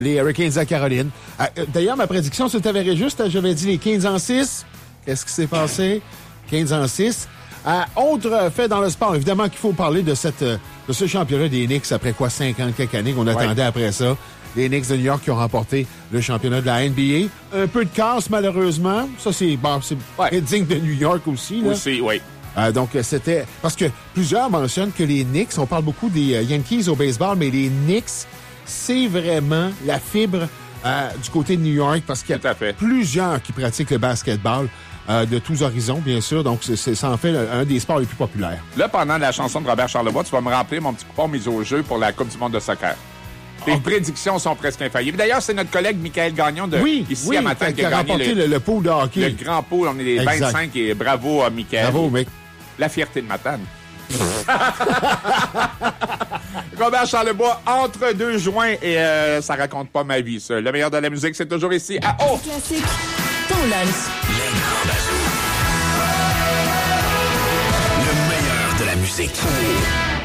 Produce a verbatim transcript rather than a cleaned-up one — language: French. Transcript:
Les Hurricanes de Caroline. D'ailleurs, ma prédiction s'est avérée juste. J'avais dit les quinze en six. Qu'est-ce qui s'est passé? quinze en six. Euh, autre fait dans le sport, évidemment qu'il faut parler de, cette, de ce championnat des Knicks après quoi, cinquante quelques années qu'on attendait ouais. après ça. Les Knicks de New York qui ont remporté le championnat de la N B A. Un peu de casse, malheureusement. Ça, c'est bon, c'est ouais. digne de New York aussi. Là. Aussi, oui. Euh, donc, c'était... Parce que plusieurs mentionnent que les Knicks, on parle beaucoup des euh, Yankees au baseball, mais les Knicks, c'est vraiment la fibre euh, du côté de New York parce qu'il y a plusieurs qui pratiquent le basketball. Euh, de tous horizons, bien sûr. Donc, c'est, c'est, ça en fait un des sports les plus populaires. Là, pendant la chanson de Robert Charlebois, tu vas me remplir mon petit coupon mise au jeu pour la Coupe du monde de soccer. Tes oh. prédictions sont presque infaillibles. D'ailleurs, c'est notre collègue Michael Gagnon de oui, ici oui, à matin qui a, qui a remporté gagné le, le, le pool de hockey. Le grand pool. On est les exact. vingt-cinq et bravo à Michael. Bravo, mec. La fierté de Matane. Robert Charlebois, entre deux joints et euh, ça raconte pas ma vie, ça. Le meilleur de la musique, c'est toujours ici à O. Classique. Ton lunch. Les grands bazous. Le meilleur de la musique.